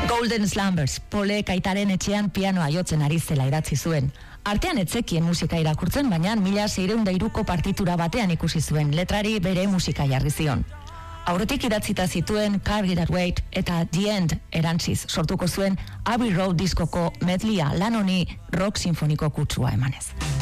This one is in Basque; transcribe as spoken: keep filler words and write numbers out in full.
Golden Slumbers, Polek aitaren etxean pianoa jotzen ari zela idatzi zuen. Artean etzekien musika irakurtzen, baina mila seiehun eta hiruko partitura batean ikusi zuen, letrari bere musika jarri zion. Aurretik idatzita zituen Can't Get Away eta The End erantziz sortuko zuen Abbey Road diskoko medlia lan honi rock sinfoniko kutsua emanez.